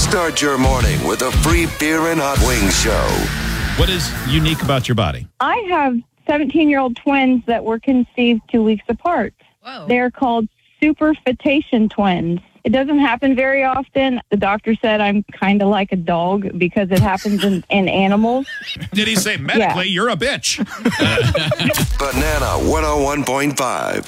Start your morning with a free beer and hot wings show. What is unique about your body? I have 17-year-old twins that were conceived 2 weeks apart. Whoa. They're called superfetation twins. It doesn't happen very often. The doctor said I'm kind of like a dog because it happens in animals. Did he say medically, you're a bitch? Banana 101.5.